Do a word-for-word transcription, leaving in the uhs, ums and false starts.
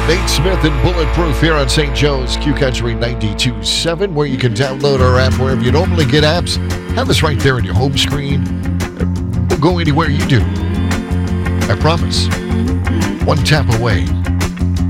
Nate Smith and Bulletproof here on Saint Joe's Q Country ninety-two point seven, where you can download our app wherever you normally get apps. Have us right there on your home screen. We'll go anywhere you do. I promise. One tap away.